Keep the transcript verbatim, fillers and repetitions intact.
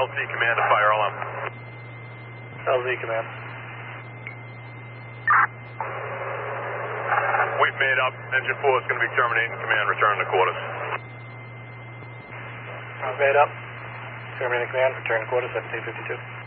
Z command to fire alarm. L Z command. We've made up. Engine four is going to be terminating command. Return to quarters. We've made up. Terminating command. Return to quarters. seventeen fifty-two.